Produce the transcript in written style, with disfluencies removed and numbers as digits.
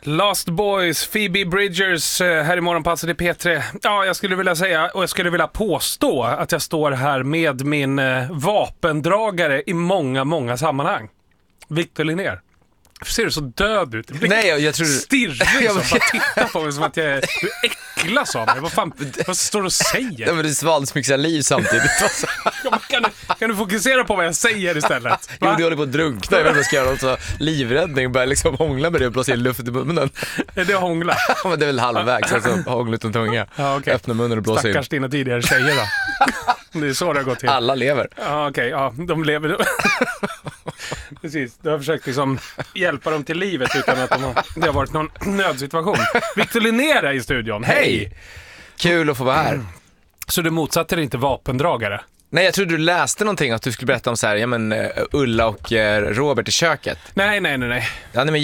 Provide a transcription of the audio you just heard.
Lost Boys, Phoebe Bridgers här i Morgonpasset i P3. Ja, jag skulle vilja säga och jag skulle vilja påstå att jag står här med min vapendragare i många sammanhang. Victor Linnér. Ser du så död ut? Nej, jag tror... Stirrig som bara tittar på mig som att du äcklas av mig. Vad står du och säger? Ja, men det svalde så mycket liv samtidigt. Kan du fokusera på vad jag säger istället? Jo, du håller på att drunkna. Jag vet inte vad jag ska göra. Så livräddning, börja liksom hångla med det och blåsa in luft i munnen. Är det hångla? Men det är väl halvvägs, alltså hångla utan tunga. Ja, okay. Öppna munnen och blåsa in. Stackars dina tidigare tjejer då. Det är så det har gått till. Alla lever. Ja, okej. Ja, de lever. Precis, du har försökt liksom hjälpa dem till livet utan att det har varit någon nödsituation. Victor Linnér är i studion. Hej! Kul att få vara här. Så du motsatte dig inte vapendragare? Nej, jag trodde du läste någonting att du skulle berätta om så här, Ulla och Robert i köket. Nej. Ja, men